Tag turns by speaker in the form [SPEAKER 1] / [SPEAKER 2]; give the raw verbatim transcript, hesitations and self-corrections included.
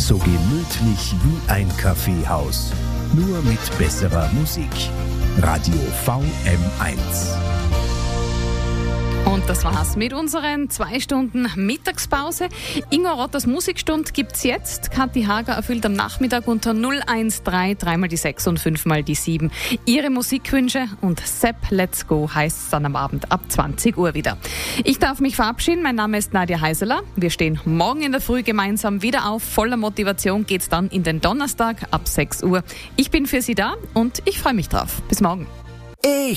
[SPEAKER 1] So gemütlich wie ein Kaffeehaus. Nur mit besserer Musik. Radio V M eins.
[SPEAKER 2] Und das war's mit unseren zwei Stunden Mittagspause. Ingo Rotters Musikstund gibt's jetzt. Kathi Hager erfüllt am Nachmittag unter null eins drei, dreimal die sechs und fünfmal die sieben ihre Musikwünsche. Und Sepp Let's Go heißt's dann am Abend ab zwanzig Uhr wieder. Ich darf mich verabschieden. Mein Name ist Nadja Heiseler. Wir stehen morgen in der Früh gemeinsam wieder auf. Voller Motivation geht's dann in den Donnerstag ab sechs Uhr. Ich bin für Sie da und ich freue mich drauf. Bis morgen.
[SPEAKER 1] Ich